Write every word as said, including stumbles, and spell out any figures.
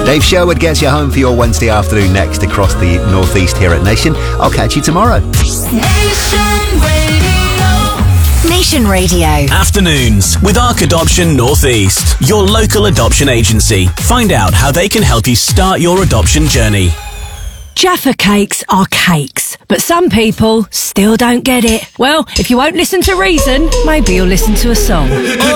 Dave Sherwood gets you home for your Wednesday afternoon next across the northeast here at Nation. I'll catch you tomorrow. Nation Radio. Nation Radio. Afternoons with Arc Adoption Northeast, your local adoption agency. Find out how they can help you start your adoption journey. Jaffa cakes are cakes, but some people still don't get it. Well, if you won't listen to reason, maybe you'll listen to a song.